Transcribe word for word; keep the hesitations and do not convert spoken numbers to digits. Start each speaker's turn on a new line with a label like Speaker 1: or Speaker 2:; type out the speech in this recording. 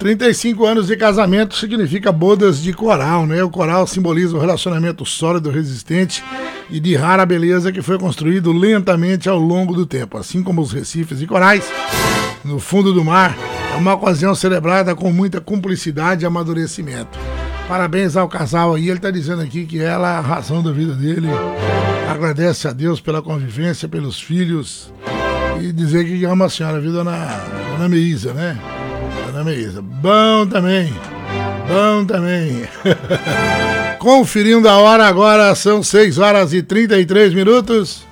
Speaker 1: trinta e cinco anos de casamento significa bodas de coral, né? O coral simboliza um relacionamento sólido, resistente e de rara beleza que foi construído lentamente ao longo do tempo. Assim como os recifes e corais no fundo do mar, é uma ocasião celebrada com muita cumplicidade e amadurecimento. Parabéns ao casal aí, ele tá dizendo aqui que ela é a razão da vida dele. Agradece a Deus pela convivência, pelos filhos e dizer que ama a senhora, viu, dona, dona Meísa, né? Dona Meísa. Bom também, bom também. Conferindo a hora agora, são seis horas e trinta e três minutos.